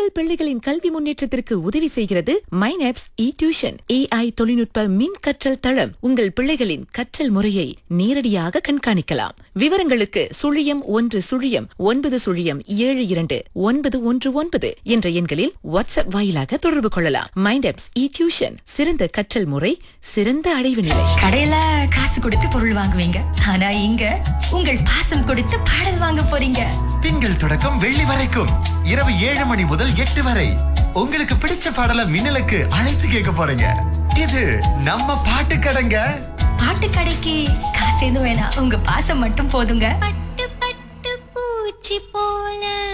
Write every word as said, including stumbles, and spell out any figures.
உங்கள் பிள்ளைகளின் கல்வி முன்னேற்றத்திற்கு உதவி செய்கிறது மைனாப்ஸ் இ டியூஷன். ஏஐ தொழில்நுட்ப மின் கற்றல் தளம். உங்கள் பிள்ளைகளின் கற்றல் முறையை நேரடியாக கண்காணிக்கலாம். விவரங்களுக்கு சுழியம் ஒன்று சுழியம் ஒன்பது சுழியம் ஏழு இரண்டு ஒன்பது ஒன்று ஒன்பது என்ற எண்களில் வாட்ஸ்அப் வாயிலாக தொடர்பு கொள்ளலாம். மைனாப்ஸ் இ டியூஷன், சிறந்த கற்றல் முறை, சிறந்த அடைவு நிலை. கடையில காசு கொடுத்து பொருள் வாங்குவீங்க, ஆனா இங்க உங்கள் பாசம் கொடுத்து பாடல் வாங்க போறீங்க. திங்கள் தொடக்கம் வெள்ளி வரைக்கும் இரவு ஏழு மணி முதல் எட்டு வரை உங்களுக்கு பிடிச்ச பாடல மின்னலுக்கு அழைத்து கேட்க போறீங்க. இது நம்ம பாட்டு கடைங்க. பாட்டு கடைக்கு காசு எதுவும் வேணாம், உங்க பாசம் மட்டும் போதுங்க. பட்டு பட்டு பூச்சி போல